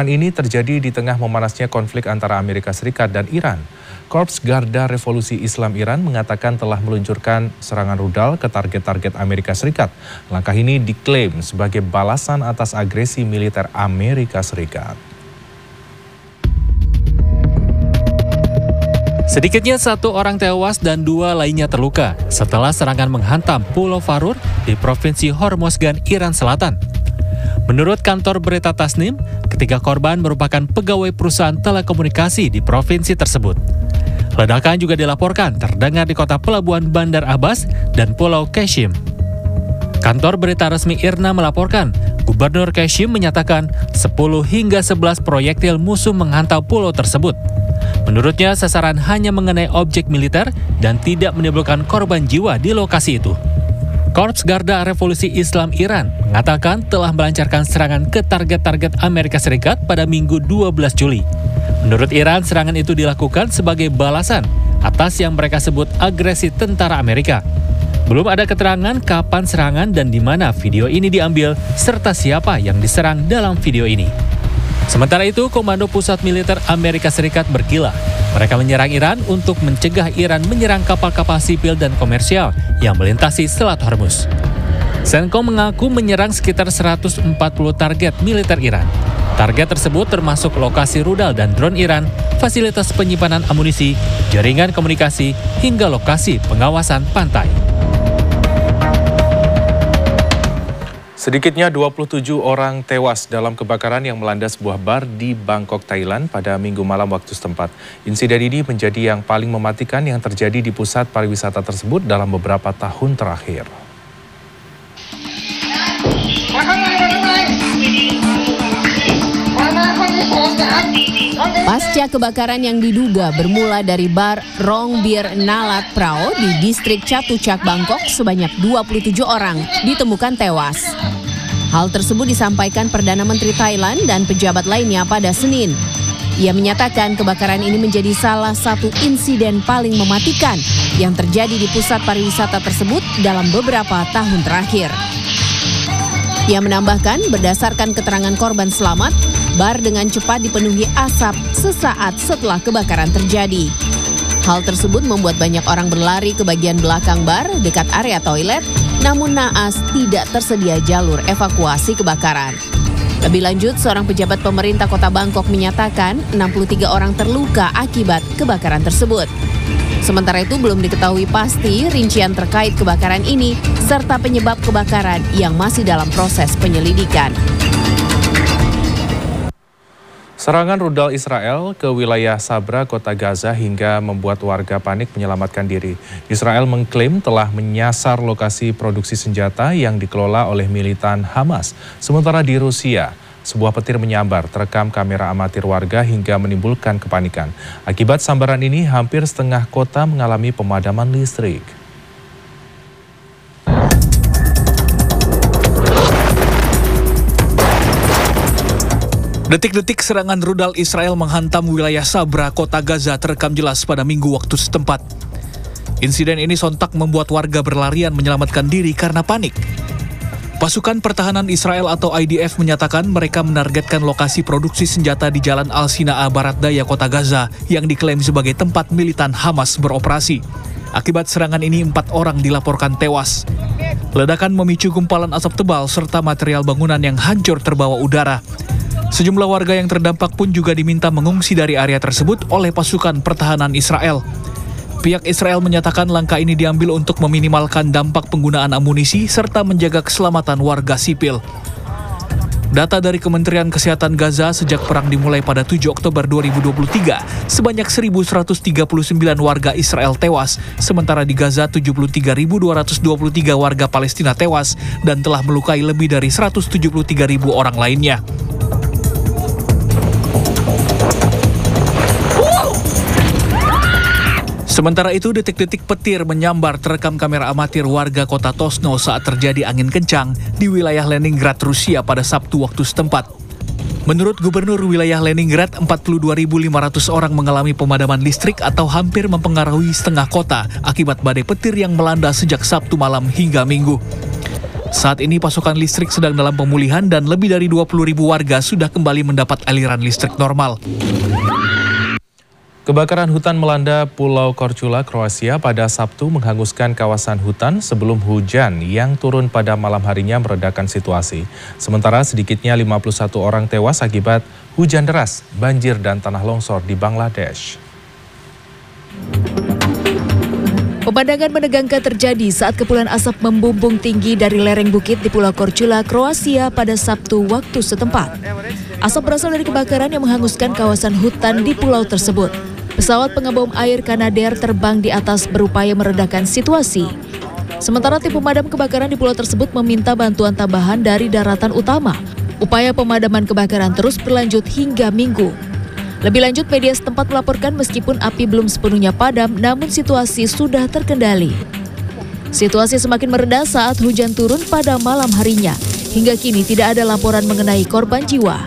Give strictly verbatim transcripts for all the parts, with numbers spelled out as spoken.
Serangan ini terjadi di tengah memanasnya konflik antara Amerika Serikat dan Iran. Korps Garda Revolusi Islam Iran mengatakan telah meluncurkan serangan rudal ke target-target Amerika Serikat. Langkah ini diklaim sebagai balasan atas agresi militer Amerika Serikat. Sedikitnya satu orang tewas dan dua lainnya terluka setelah serangan menghantam Pulau Farur di Provinsi Hormozgan, Iran Selatan. Menurut kantor berita Tasnim, ketiga korban merupakan pegawai perusahaan telekomunikasi di provinsi tersebut. Ledakan juga dilaporkan terdengar di kota pelabuhan Bandar Abbas dan Pulau Qashim. Kantor berita resmi I R N A melaporkan, Gubernur Qashim menyatakan sepuluh hingga sebelas proyektil musuh menghantam pulau tersebut. Menurutnya, sasaran hanya mengenai objek militer dan tidak menimbulkan korban jiwa di lokasi itu. Korps Garda Revolusi Islam Iran mengatakan telah melancarkan serangan ke target-target Amerika Serikat pada Minggu dua belas Juli. Menurut Iran, serangan itu dilakukan sebagai balasan atas yang mereka sebut agresi tentara Amerika. Belum ada keterangan kapan serangan dan di mana video ini diambil, serta siapa yang diserang dalam video ini. Sementara itu, Komando Pusat Militer Amerika Serikat berkilah. Mereka menyerang Iran untuk mencegah Iran menyerang kapal-kapal sipil dan komersial yang melintasi Selat Hormuz. CENTCOM mengaku menyerang sekitar seratus empat puluh target militer Iran. Target tersebut termasuk lokasi rudal dan drone Iran, fasilitas penyimpanan amunisi, jaringan komunikasi, hingga lokasi pengawasan pantai. Sedikitnya dua puluh tujuh orang tewas dalam kebakaran yang melanda sebuah bar di Bangkok, Thailand pada Minggu malam waktu setempat. Insiden ini menjadi yang paling mematikan yang terjadi di pusat pariwisata tersebut dalam beberapa tahun terakhir. Pasca kebakaran yang diduga bermula dari bar Rong Bir Nalat Prao di distrik Chatuchak, Bangkok, sebanyak dua puluh tujuh orang ditemukan tewas. Hal tersebut disampaikan Perdana Menteri Thailand dan pejabat lainnya pada Senin. Ia menyatakan kebakaran ini menjadi salah satu insiden paling mematikan yang terjadi di pusat pariwisata tersebut dalam beberapa tahun terakhir. Ia menambahkan, berdasarkan keterangan korban selamat, bar dengan cepat dipenuhi asap sesaat setelah kebakaran terjadi. Hal tersebut membuat banyak orang berlari ke bagian belakang bar dekat area toilet, namun naas tidak tersedia jalur evakuasi kebakaran. Lebih lanjut, seorang pejabat pemerintah kota Bangkok menyatakan enam puluh tiga orang terluka akibat kebakaran tersebut. Sementara itu belum diketahui pasti rincian terkait kebakaran ini serta penyebab kebakaran yang masih dalam proses penyelidikan. Serangan rudal Israel ke wilayah Sabra, kota Gaza hingga membuat warga panik menyelamatkan diri. Israel mengklaim telah menyasar lokasi produksi senjata yang dikelola oleh militan Hamas. Sementara di Rusia, sebuah petir menyambar terekam kamera amatir warga hingga menimbulkan kepanikan. Akibat sambaran ini, hampir setengah kota mengalami pemadaman listrik. Detik-detik serangan rudal Israel menghantam wilayah Sabra, kota Gaza terekam jelas pada Minggu waktu setempat. Insiden ini sontak membuat warga berlarian menyelamatkan diri karena panik. Pasukan Pertahanan Israel atau I D F menyatakan mereka menargetkan lokasi produksi senjata di Jalan Al-Sinaa, barat daya kota Gaza yang diklaim sebagai tempat militan Hamas beroperasi. Akibat serangan ini, empat orang dilaporkan tewas. Ledakan memicu gumpalan asap tebal serta material bangunan yang hancur terbawa udara. Sejumlah warga yang terdampak pun juga diminta mengungsi dari area tersebut oleh pasukan pertahanan Israel. Pihak Israel menyatakan langkah ini diambil untuk meminimalkan dampak penggunaan amunisi serta menjaga keselamatan warga sipil. Data dari Kementerian Kesehatan Gaza sejak perang dimulai pada tujuh Oktober dua ribu dua puluh tiga, sebanyak seribu seratus tiga puluh sembilan warga Israel tewas, sementara di Gaza tujuh puluh tiga ribu dua ratus dua puluh tiga warga Palestina tewas dan telah melukai lebih dari seratus tujuh puluh tiga ribu orang lainnya. Sementara itu, detik-detik petir menyambar terekam kamera amatir warga kota Tosno saat terjadi angin kencang di wilayah Leningrad, Rusia pada Sabtu waktu setempat. Menurut Gubernur wilayah Leningrad, empat puluh dua ribu lima ratus orang mengalami pemadaman listrik atau hampir mempengaruhi setengah kota akibat badai petir yang melanda sejak Sabtu malam hingga Minggu. Saat ini pasokan listrik sedang dalam pemulihan dan lebih dari dua puluh ribu warga sudah kembali mendapat aliran listrik normal. Kebakaran hutan melanda Pulau Korčula, Kroasia pada Sabtu menghanguskan kawasan hutan sebelum hujan yang turun pada malam harinya meredakan situasi. Sementara sedikitnya lima puluh satu orang tewas akibat hujan deras, banjir dan tanah longsor di Bangladesh. Pemandangan menegangkan terjadi saat kepulan asap membumbung tinggi dari lereng bukit di Pulau Korčula, Kroasia pada Sabtu waktu setempat. Asap berasal dari kebakaran yang menghanguskan kawasan hutan di pulau tersebut. Pesawat pengembom air Canadair terbang di atas berupaya meredakan situasi. Sementara tim pemadam kebakaran di pulau tersebut meminta bantuan tambahan dari daratan utama. Upaya pemadaman kebakaran terus berlanjut hingga Minggu. Lebih lanjut, media setempat melaporkan meskipun api belum sepenuhnya padam, namun situasi sudah terkendali. Situasi semakin mereda saat hujan turun pada malam harinya. Hingga kini tidak ada laporan mengenai korban jiwa.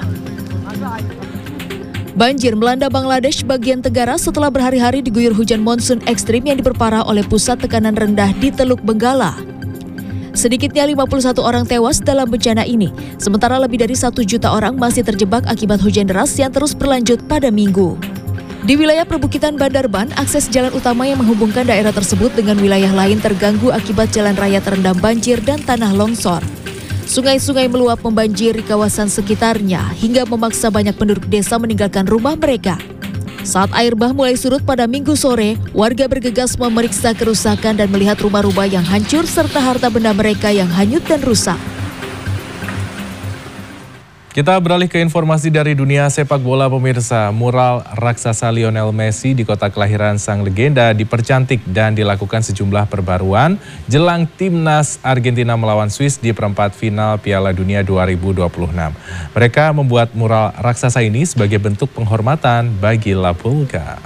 Banjir melanda Bangladesh bagian tenggara setelah berhari-hari diguyur hujan monsun ekstrim yang diperparah oleh pusat tekanan rendah di Teluk Benggala. Sedikitnya lima puluh satu orang tewas dalam bencana ini, sementara lebih dari satu juta orang masih terjebak akibat hujan deras yang terus berlanjut pada Minggu. Di wilayah perbukitan Bandarban, akses jalan utama yang menghubungkan daerah tersebut dengan wilayah lain terganggu akibat jalan raya terendam banjir dan tanah longsor. Sungai-sungai meluap membanjiri kawasan sekitarnya hingga memaksa banyak penduduk desa meninggalkan rumah mereka. Saat air bah mulai surut pada Minggu sore, warga bergegas memeriksa kerusakan dan melihat rumah-rumah yang hancur serta harta benda mereka yang hanyut dan rusak. Kita beralih ke informasi dari dunia sepak bola pemirsa. Mural raksasa Lionel Messi di kota kelahiran sang legenda dipercantik dan dilakukan sejumlah perbaruan jelang timnas Argentina melawan Swiss di perempat final Piala Dunia dua ribu dua puluh enam. Mereka membuat mural raksasa ini sebagai bentuk penghormatan bagi La Pulga.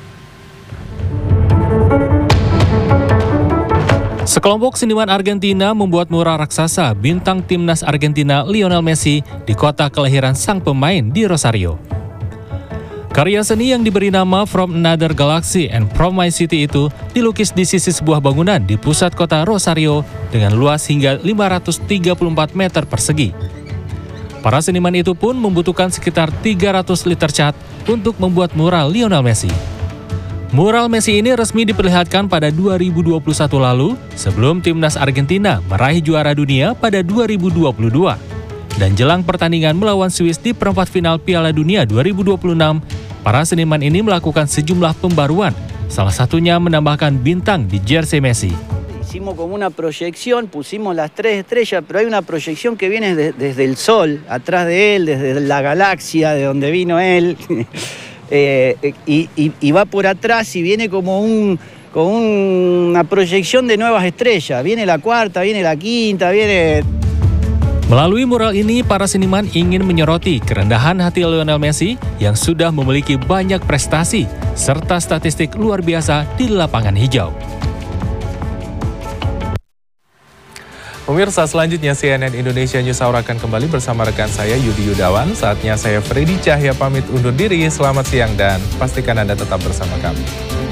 Sekelompok seniman Argentina membuat mural raksasa bintang timnas Argentina Lionel Messi di kota kelahiran sang pemain di Rosario. Karya seni yang diberi nama From Another Galaxy and From My City itu dilukis di sisi sebuah bangunan di pusat kota Rosario dengan luas hingga lima ratus tiga puluh empat meter persegi. Para seniman itu pun membutuhkan sekitar tiga ratus liter cat untuk membuat mural Lionel Messi. Mural Messi ini resmi diperlihatkan pada dua ribu dua puluh satu lalu sebelum timnas Argentina meraih juara dunia pada dua ribu dua puluh dua. Dan jelang pertandingan melawan Swiss di perempat final Piala Dunia dua ribu dua puluh enam, para seniman ini melakukan sejumlah pembaruan, salah satunya menambahkan bintang di jersey Messi. Hicimos como una proyección, pusimos las tres estrellas, pero hay una proyección que viene de, desde el sol, atrás de él, desde la galaxia de donde vino él. Eh, y, y, y va por atrás y viene como un, con una proyección de nuevas estrellas. Viene la cuarta, viene la quinta, viene... Melalui mural ini, para seniman ingin menyoroti kerendahan hati Lionel Messi yang sudah memiliki banyak prestasi serta statistik luar biasa di lapangan hijau. Pemirsa, selanjutnya C N N Indonesia News Hour akan kembali bersama rekan saya Yudi Yudawan. Saatnya saya Freddy Cahya pamit undur diri. Selamat siang dan pastikan Anda tetap bersama kami.